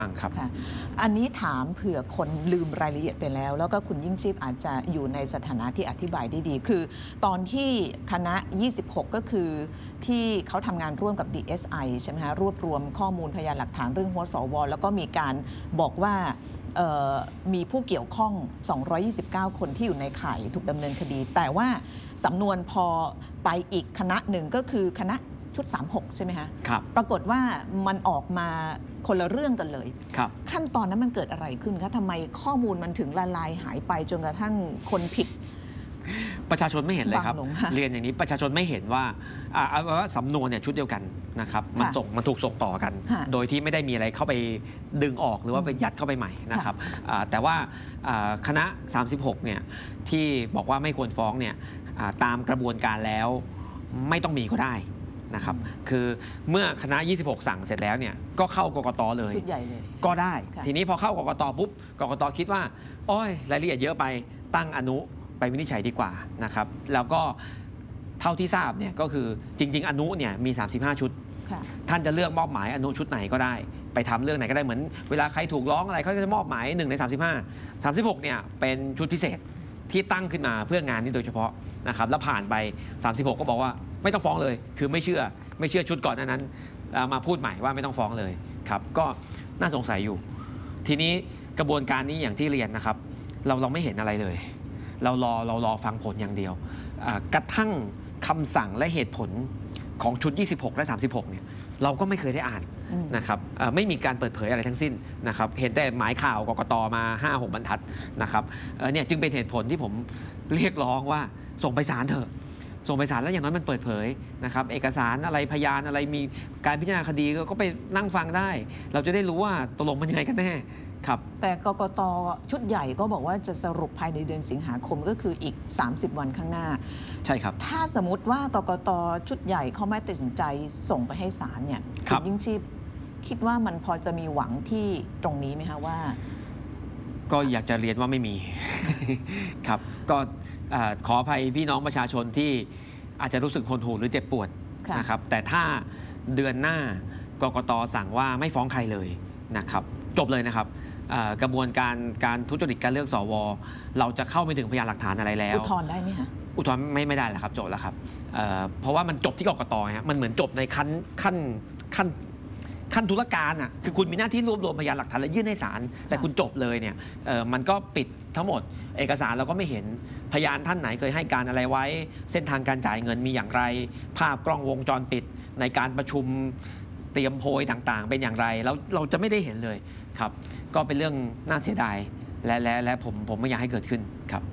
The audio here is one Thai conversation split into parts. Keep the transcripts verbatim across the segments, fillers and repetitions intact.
ครับอันนี้ถามเผื่อคนลืมรายละเอียดไปแล้วแล้วก็คุณยิ่งชีพอาจจะอยู่ในสถานะที่อธิบายได้ดีคือตอนที่คณะยี่สิบหกก็คือที่เขาทำงานร่วมกับ ดี เอส ไอ ใช่ไหมคะรวบรวมข้อมูลพยานหลักฐานเรื่องหัวสวแล้วก็มีการบอกว่ามีผู้เกี่ยวข้องสองร้อยยี่สิบเก้าคนที่อยู่ในข่ายถูกดำเนินคดีแต่ว่าสำนวนพอไปอีกคณะหนึ่งก็คือคณะชุดสามสิบหกใช่ไหมคะครับปรากฏว่ามันออกมาคนละเรื่องกันเลยครับขั้นตอนนั้นมันเกิดอะไรขึ้นคะทำไมข้อมูลมันถึงละลายหายไปจนกระทั่งคนผิดประชาชนไม่เห็นเลยครับเรียนอย่างนี้ประชาชนไม่เห็นว่าเอาว่าสำนวนเนี่ยชุดเดียวกันนะครับมันส่งมันถูกส่งต่อกัน โดยที่ไม่ได้มีอะไรเข้าไปดึงออกหรือว่าไปยัดเข้าไปใหม่นะครับแต่ว่าคณะสามสิบหกเนี่ยที่บอกว่าไม่ควรฟ้องเนี่ยตามกระบวนการแล้วไม่ต้องมีก็ได้นะครับคือเมื่อคณะยี่สิบหกสั่งเสร็จแล้วเนี่ยก็เข้ากกตเลยชุดใหญ่เลยก็ได้ทีนี้พอเข้ากกตปุ๊บกกตคิดว่าโอ้ยรายละเอียดเยอะไปตั้งอนุไปวินิจฉัยดีกว่านะครับแล้วก็เท่าที่ทราบเนี่ยก็คือจริงๆอนุเนี่ยมีสามสิบห้าชุดท่านจะเลือกมอบหมายอนุชุดไหนก็ได้ไปทำเรื่องไหนก็ได้เหมือนเวลาใครถูกร้องอะไรเขาจะมอบหมายหนึ่งในสามสิบห้า สามสิบหกเนี่ยเป็นชุดพิเศษที่ตั้งขึ้นมาเพื่องานนี้โดยเฉพาะนะครับแล้วผ่านไปสามสิบหกก็บอกว่าไม่ต้องฟ้องเลยคือไม่เชื่อไม่เชื่อชุดก่อนนั้นมาพูดใหม่ว่าไม่ต้องฟ้องเลยครับก็น่าสงสัยอยู่ทีนี้กระบวนการนี้อย่างที่เรียนนะครับเราเราไม่เห็นอะไรเลยเรารอเรารอฟังผลอย่างเดียวกระทั่งคำสั่งและเหตุผลของชุดยี่สิบหกและสามสิบหกเนี่ยเราก็ไม่เคยได้อ่านนะครับไม่มีการเปิดเผยอะไรทั้งสิ้นนะครับเห็นแต่หมายข่าวกกตมา ห้าหก บรรทัดนะครับเนี่ยจึงเป็นเหตุผลที่ผมเรียกร้องว่าส่งไปศาลเถอะส่งไปศาลแล้วอย่างน้อยมันเปิดเผยนะครับเอกสารอะไรพยานอะไรมีการพิจารณาคดีก็ไปนั่งฟังได้เราจะได้รู้ว่าตกลงมันยังไงกันแน่ครับแต่กกตชุดใหญ่ก็บอกว่าจะสรุปภายในเดือนสิงหาคมก็คืออีกสามสิบวันข้างหน้าใช่ครับถ้าสมมติว่ากกตชุดใหญ่เขาไม่ตัดสินใจส่งไปให้ศาลเนี่ยคุณยิ่งชีพคิดว่ามันพอจะมีหวังที่ตรงนี้ไหมคะว่าก็อยากจะเรียนว่าไม่มีครับก็ขออภัยพี่น้องประชาชนที่อาจจะรู้สึกหดหู่หรือเจ็บปวดนะครับแต่ถ้าเดือนหน้ากกตสั่งว่าไม่ฟ้องใครเลยนะครับจบเลยนะครับกระบวนการการทุจริตการเลือกสวเราจะเข้าไม่ถึงพยานหลักฐานอะไรแล้วอุทธรณ์ได้ไหมคะอุทธรณ์ไม่ไม่ได้แล้วครับจบแล้วครับเ, เพราะว่ามันจบที่กกตฮะมันเหมือนจบในขั้นขั้นขั้นขั้นธุรการอ่ะคือคุณมีหน้าที่รวบรวมพยานหลักฐานและยื่นให้ศาลแต่คุณจบเลยเนี่ยมันก็ปิดทั้งหมดเอกสารเราก็ไม่เห็นพยานท่านไหนเคยให้การอะไรไว้เส้นทางการจ่ายเงินมีอย่างไรภาพกล้องวงจรปิดในการประชุมเตรียมโพยต่างๆเป็นอย่างไรแล้วเราจะไม่ได้เห็นเลยครับก็เป็นเรื่องน่าเสียดายและและและผมผมไม่อยากให้เกิดขึ้นครับ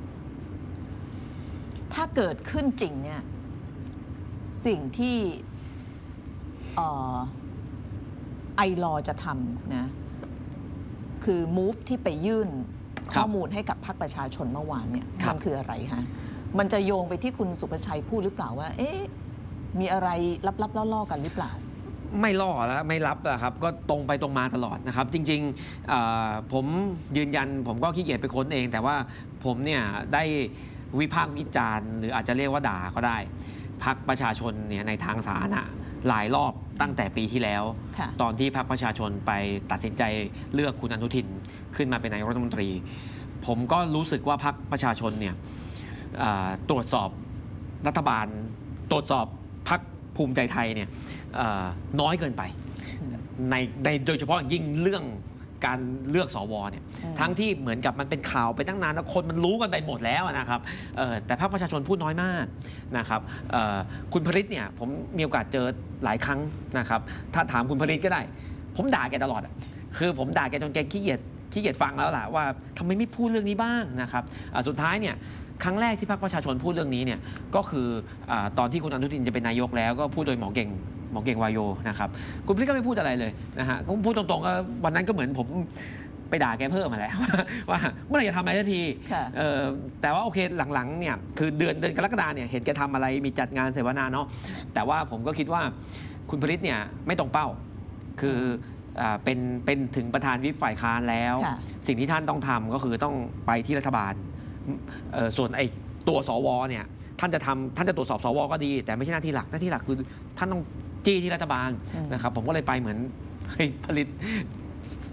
ถ้าเกิดขึ้นจริงเนี่ยสิ่งที่ไอรอจะทำนะคือ move ที่ไปยื่นข้อมูลให้กับพรรคประชาชนเมื่อวานเนี่ยมันคืออะไรคะมันจะโยงไปที่คุณสุประชัยพูดหรือเปล่าว่าเอ๊ะมีอะไรลับๆล่อๆกันหรือเปล่าไม่ล่อแล้วไม่รับอะครับก็ตรงไปตรงมาตลอดนะครับจริงๆผมยืนยันผมก็ขี้เกียจไปค้นเอง แต่ว่าผมเนี่ยได้วิพากษ์วิจารณ์หรืออาจจะเรียกว่าด่าก็ได้พรรคประชาชนเนี่ยในทางสาธารณะหลายรอบตั้งแต่ปีที่แล้วตอนที่พรรคประชาชนไปตัดสินใจเลือกคุณอนุทินขึ้นมาเป็นนายกรัฐมนตรีผมก็รู้สึกว่าพรรคประชาชนเนี่ยตรวจสอบรัฐบาลตรวจสอบพรรคภูมิใจไทยเนี่ยน้อยเกินไปในในโดยเฉพาะยิ่งเรื่องการเลือกสวเนี่ยทั้งที่เหมือนกับมันเป็นข่าวไปตั้งนานแล้วคนมันรู้กันไปหมดแล้วนะครับแต่พรรคประชาชนพูดน้อยมากนะครับคุณพฤทธิ์เนี่ยผมมีโอกาสเจอหลายครั้งนะครับถ้าถามคุณพฤทธิ์ก็ได้ผมด่าแกตลอดคือผมด่าแกจนแกขี้เกียจขี้เกียจฟังแล้วล่ะว่าทำไมไม่พูดเรื่องนี้บ้างนะครับสุดท้ายเนี่ยครั้งแรกที่พรรคประชาชนพูดเรื่องนี้เนี่ยก็คือตอนที่คุณอนุทินจะเป็นนายกแล้วก็พูดโดยหมอเก่งหมอเก่งวายโยนะครับคุณพฤทธิ์ก็ไม่พูดอะไรเลยนะฮะก็พูดตรงๆก็วันนั้นก็เหมือนผมไปด่าแกเพิ่มมาแล้วว่าเมื่อไหร่จะทำอะไรสักทีแต่ว่าโอเคหลังๆเนี่ยคือเดือนเดือนกรกฎาเนี่ยเห็นแกทำอะไรมีจัดงานเสวนาเนาะแต่ว่าผมก็คิดว่าคุณพฤทธิ์เนี่ยไม่ตรงเป้าคือเป็นเป็นถึงประธานวิปฝ่ายค้านแล้วสิ่งที่ท่านต้องทำก็คือต้องไปที่รัฐบาลส่วนไอ้ตัวสวเนี่ยท่านจะทำท่านจะตรวจสอบสวก็ดีแต่ไม่ใช่หน้าที่หลักหน้าที่หลักคือท่านต้องจี้ที่รัฐบาลนะครับผมก็เลยไปเหมือนผลิต